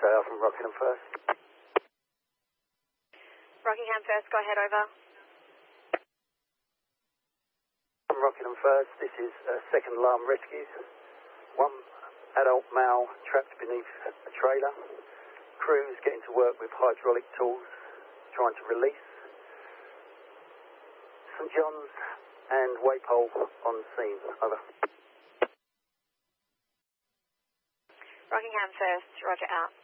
Dale from Rockingham First. Rockingham First, go ahead, over. From Rockingham First, this is second alarm rescues. One adult male trapped beneath a trailer. Crews getting to work with hydraulic tools, trying to release. St John's and Waypole on scene, over. Rockingham First, roger out.